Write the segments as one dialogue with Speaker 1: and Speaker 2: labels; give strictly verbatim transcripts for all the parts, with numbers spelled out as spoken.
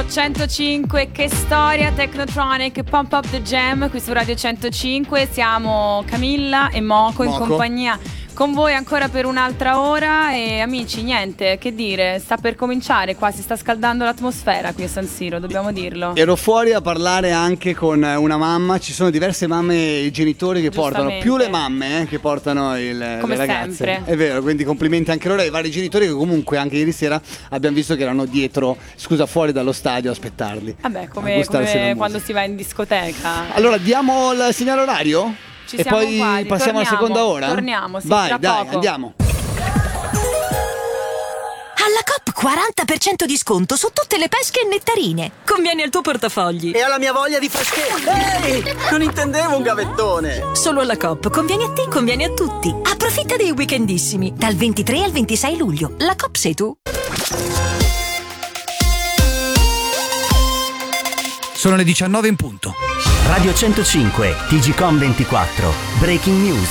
Speaker 1: centocinque, che storia, Technotronic, Pump Up the Jam qui su Radio centocinque. Siamo Camilla e Moco, Moco in compagnia con voi ancora per un'altra ora. E amici, niente, che dire, sta per cominciare qua, si sta scaldando l'atmosfera qui a San Siro, dobbiamo dirlo.
Speaker 2: Ero fuori a parlare anche con una mamma, ci sono diverse mamme e genitori che portano, più le mamme eh, che portano il,
Speaker 1: come
Speaker 2: le ragazze.
Speaker 1: Sempre.
Speaker 2: È vero, quindi complimenti anche loro ai vari genitori che comunque anche ieri sera abbiamo visto che erano dietro, scusa, fuori dallo stadio a aspettarli.
Speaker 1: Vabbè, come, come quando si va in discoteca.
Speaker 2: Allora, diamo il segnale orario?
Speaker 1: Ci
Speaker 2: e poi
Speaker 1: quasi,
Speaker 2: passiamo alla seconda ora?
Speaker 1: Torniamo, sì,
Speaker 2: vai,
Speaker 1: tra
Speaker 2: dai,
Speaker 1: poco.
Speaker 2: andiamo.
Speaker 3: Alla Coop quaranta per cento di sconto su tutte le pesche e nettarine. Conviene al tuo portafogli.
Speaker 4: E alla mia voglia di freschezza. Ehi, non intendevo un gavettone.
Speaker 3: Solo alla Coop, conviene a te, conviene a tutti. Approfitta dei weekendissimi, dal ventitré al ventisei luglio. La Coop sei tu.
Speaker 5: Sono le diciannove in punto.
Speaker 6: Radio centocinque, T G Com ventiquattro, Breaking News.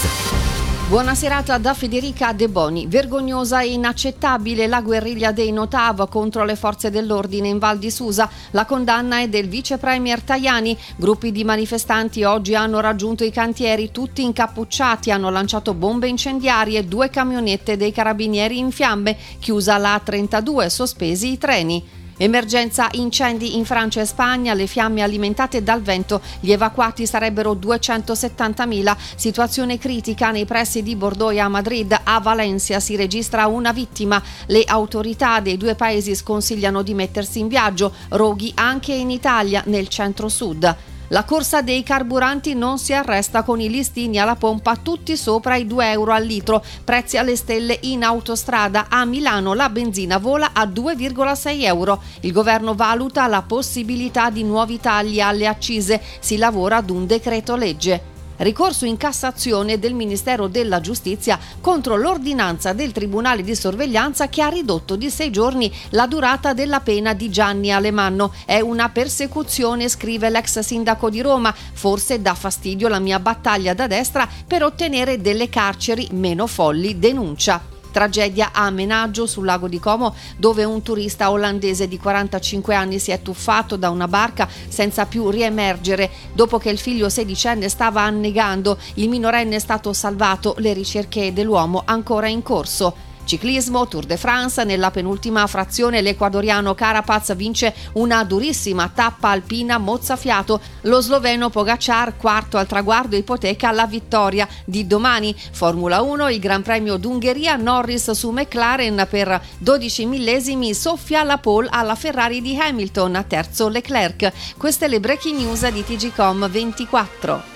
Speaker 7: Buona serata da Federica De Boni. Vergognosa e inaccettabile la guerriglia dei Notav contro le forze dell'ordine in Val di Susa. La condanna è del vice premier Tajani. Gruppi di manifestanti oggi hanno raggiunto i cantieri, tutti incappucciati, hanno lanciato bombe incendiarie, due camionette dei carabinieri in fiamme, chiusa la A trentadue, sospesi i treni. Emergenza incendi in Francia e Spagna, le fiamme alimentate dal vento, gli evacuati sarebbero duecentosettantamila, situazione critica nei pressi di Bordeaux e a Madrid. A Valencia si registra una vittima, le autorità dei due paesi sconsigliano di mettersi in viaggio, roghi anche in Italia, nel centro-sud. La corsa dei carburanti non si arresta con i listini alla pompa tutti sopra i due euro al litro, prezzi alle stelle in autostrada. A Milano la benzina vola a due virgola sei euro. Il governo valuta la possibilità di nuovi tagli alle accise, si lavora ad un decreto legge. Ricorso in Cassazione del Ministero della Giustizia contro l'ordinanza del Tribunale di Sorveglianza che ha ridotto di sei giorni la durata della pena di Gianni Alemanno. È una persecuzione, scrive l'ex sindaco di Roma. Forse dà fastidio la mia battaglia da destra per ottenere delle carceri meno folli, denuncia. Tragedia a Menaggio sul lago di Como, dove un turista olandese di quarantacinque anni si è tuffato da una barca senza più riemergere. Dopo che il figlio sedicenne stava annegando, il minorenne è stato salvato, le ricerche dell'uomo ancora in corso. Ciclismo, Tour de France, nella penultima frazione l'ecuadoriano Carapaz vince una durissima tappa alpina mozzafiato. Lo sloveno Pogacar, quarto al traguardo, ipoteca la vittoria di domani. Formula uno, il Gran Premio d'Ungheria, Norris su McLaren per dodici millesimi, soffia la pole alla Ferrari di Hamilton, terzo Leclerc. Queste le breaking news di T G Com ventiquattro.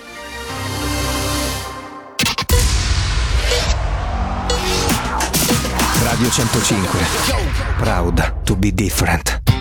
Speaker 5: Radio centocinque. Proud to be different.